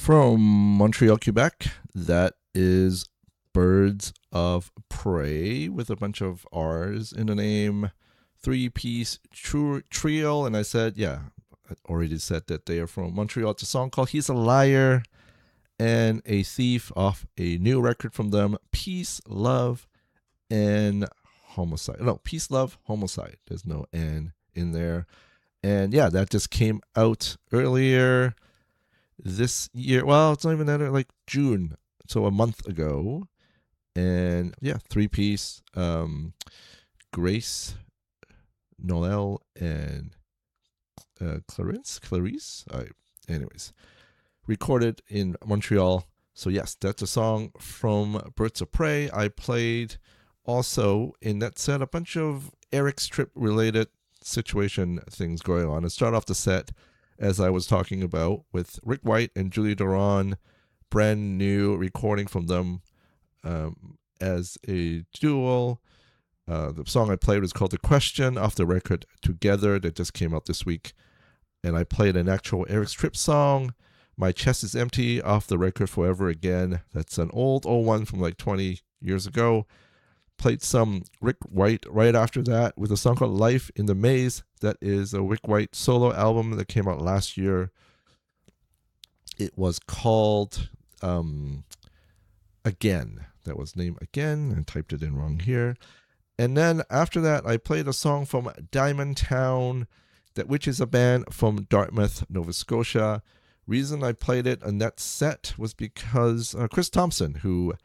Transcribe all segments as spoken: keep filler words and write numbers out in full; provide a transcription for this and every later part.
From Montreal, Quebec, that is Birds of Prey with a bunch of R's in the name. Three-piece tr- trio. And I said, yeah, I already said that they are from Montreal. It's a song called He's a Liar and a Thief off a new record from them, Peace, Love, and Homicide. No, Peace, Love, Homicide. There's no N in there. And yeah, that just came out earlier this year. Well, it's not even that, like June. So a month ago. And yeah, three piece. Um, Grace, Noel, and uh, Clarence. Clarice. Uh, anyways, recorded in Montreal. So yes, that's a song from Birds of Prey. I played also in that set a bunch of Eric's Trip related situation things going on. And start off the set as I was talking about with Rick White and Julie Doron, brand new recording from them um, as a duo. Uh, the song I played was called The Question off the record Together that just came out this week. And I played an actual Eric's Trip song, My Chest is Empty, off the record Forever Again. That's an old, old one from like twenty years ago. Played some Rick White right after that with a song called Life in the Maze. That is a Rick White solo album that came out last year. It was called um, Again. That was named Again. I typed it in wrong here. And then after that, I played a song from Diamond Town, that which is a band from Dartmouth, Nova Scotia. Reason I played it on that set was because uh, Chris Thompson, who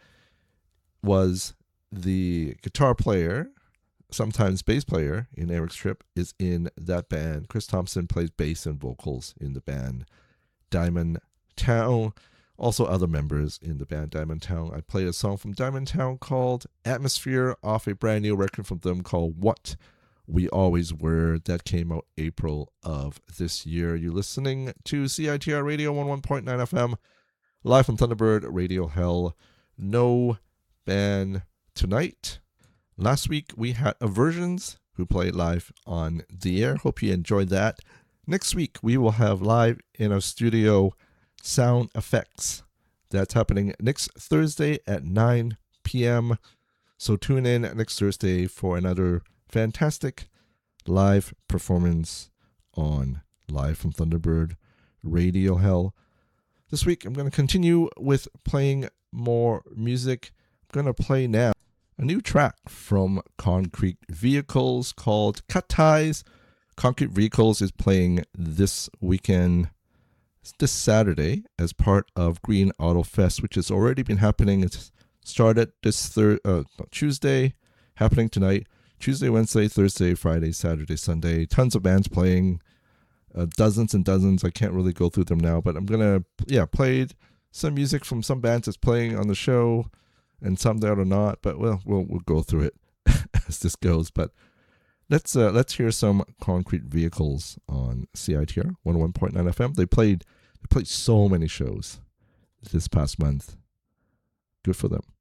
was the guitar player, sometimes bass player in Eric's Trip, is in that band. Chris Thompson plays bass and vocals in the band Diamond Town. Also other members in the band Diamond Town. I played a song from Diamond Town called Atmosphere off a brand new record from them called What We Always Were. That came out April of this year. You're listening to C I T R Radio one oh one point nine F M, live from Thunderbird Radio Hell. No band tonight. Last week we had Aversions who played live on the air. Hope you enjoyed that. Next week we will have live in our studio Sound Effects. That's happening next Thursday at nine p.m. So tune in next Thursday for another fantastic live performance on Live from Thunderbird Radio Hell. This week I'm going to continue with playing more music. I'm going to play now a new track from Concrete Vehicles called Cut Ties. Concrete Vehicles is playing this weekend, this Saturday, as part of Green Auto Fest, which has already been happening. It's started this thir- uh, Tuesday, happening tonight. Tuesday, Wednesday, Thursday, Friday, Saturday, Sunday. Tons of bands playing, uh, dozens and dozens. I can't really go through them now, but I'm going to, yeah, played some music from some bands that's playing on the show and some that are not, but well, we'll, we'll go through it as this goes. But let's uh, let's hear some Concrete Vehicles on C I T R one oh one point nine F M. They played, they played so many shows this past month. Good for them.